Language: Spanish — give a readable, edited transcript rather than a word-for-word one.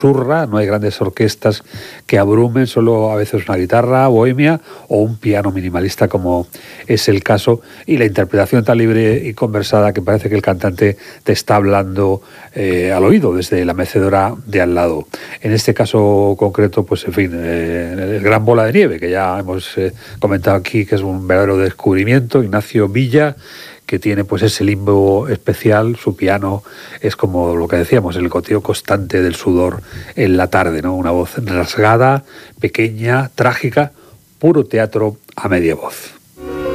surra, no hay grandes orquestas que abrumen, solo a veces una guitarra bohemia o un piano minimalista, como es el caso, y la interpretación tan libre y conversada que parece que el cantante te está hablando al oído desde la mecedora de al lado. En este caso concreto, pues en fin, el Gran Bola de Nieve, que ya hemos comentado aquí, que es un verdadero descubrimiento, Ignacio Villa, que tiene pues ese limbo especial. Su piano es como lo que decíamos, el goteo constante del sudor en la tarde, ¿no? Una voz rasgada, pequeña, trágica, puro teatro a media voz.